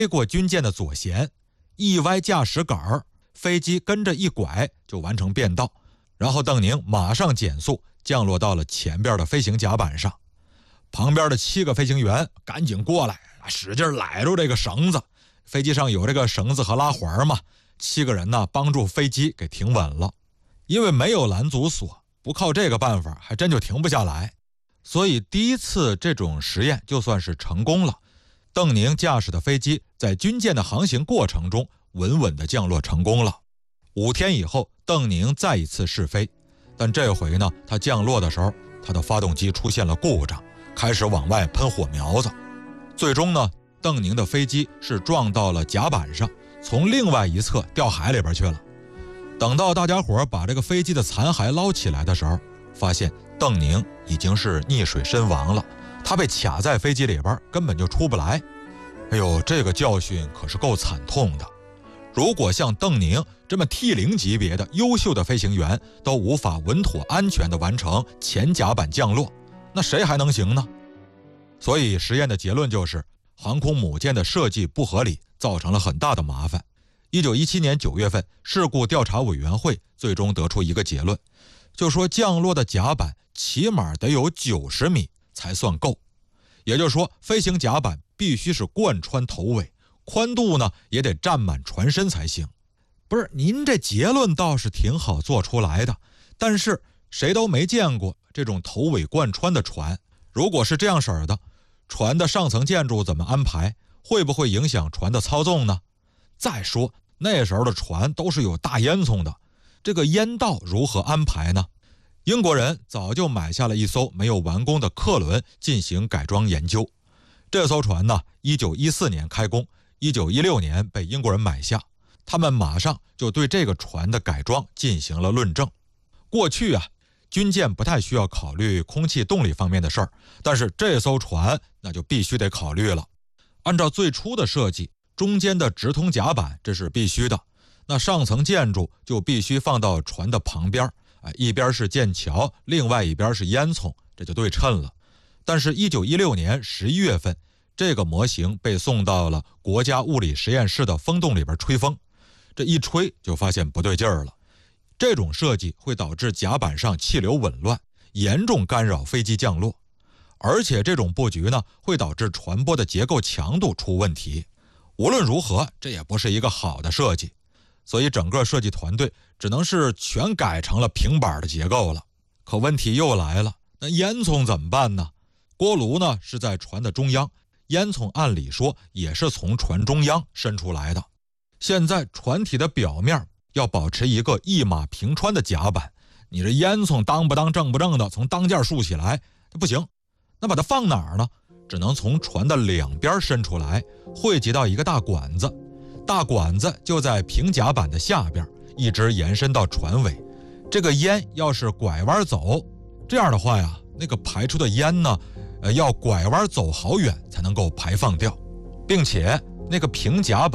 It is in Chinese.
过军舰的左舷，一歪驾驶杆，飞机跟着一拐就完成变道，然后邓宁马上减速降落到了前边的飞行甲板上。旁边的7个飞行员赶紧过来，使劲揽住这个绳子。飞机上有这个绳子和拉环嘛，7个人呢帮助飞机给停稳了。因为没有拦阻索，不靠这个办法还真就停不下来。所以第一次这种实验就算是成功了。邓宁驾驶的飞机在军舰的航行过程中稳稳地降落成功了。5天以后，邓宁再一次试飞，但这回呢，他降落的时候，他的发动机出现了故障，开始往外喷火苗子。最终呢，邓宁的飞机是撞到了甲板上，从另外一侧掉海里边去了。等到大家伙把这个飞机的残骸捞起来的时候，发现邓宁已经是溺水身亡了，他被卡在飞机里边，根本就出不来。哎呦，这个教训可是够惨痛的。如果像邓宁这么 T0 级别的优秀的飞行员都无法稳妥安全地完成前甲板降落，那谁还能行呢？所以实验的结论就是，航空母舰的设计不合理，造成了很大的麻烦。1917年9月份，事故调查委员会最终得出一个结论，就说降落的甲板起码得有90米才算够。也就是说，飞行甲板必须是贯穿头尾，宽度呢也得占满船身才行。不是，您这结论倒是挺好做出来的，但是谁都没见过这种头尾贯穿的船。如果是这样式儿的，船的上层建筑怎么安排？会不会影响船的操纵呢？再说那时候的船都是有大烟囱的，这个烟道如何安排呢？英国人早就买下了一艘没有完工的客轮进行改装研究。这艘船呢，1914年开工，1916年被英国人买下。他们马上就对这个船的改装进行了论证。过去啊，军舰不太需要考虑空气动力方面的事儿，但是这艘船那就必须得考虑了。按照最初的设计，中间的直通甲板这是必须的，那上层建筑就必须放到船的旁边，一边是剑桥，另外一边是烟囱，这就对称了。但是1916年11月份，这个模型被送到了国家物理实验室的风洞里边吹风，这一吹就发现不对劲儿了。这种设计会导致甲板上气流紊乱，严重干扰飞机降落。而且这种布局呢，会导致船舶的结构强度出问题。无论如何，这也不是一个好的设计，所以整个设计团队只能是全改成了平板的结构了。可问题又来了，那烟囱怎么办呢？锅炉呢是在船的中央，烟囱按理说也是从船中央伸出来的。现在船体的表面要保持一个一马平川的甲板，你这烟囱当不当正不正的从当间竖起来，这不行。那把它放哪儿呢？只能从船的两边伸出来，汇集到一个大管子。大管子就在平甲板的下边，一直延伸到船尾。这个烟要是拐弯走，这样的话呀，那个排出的烟呢，要拐弯走好远才能够排放掉，并且那个平甲板